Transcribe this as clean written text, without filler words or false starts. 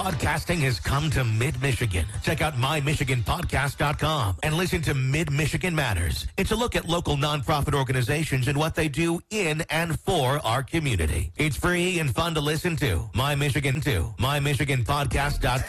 Podcasting has come to Mid-Michigan. Check out mymichiganpodcast.com and listen to Mid-Michigan Matters. It's a look at local nonprofit organizations and what they do in and for our community. It's free and fun to listen to. MyMichiganPodcast.com.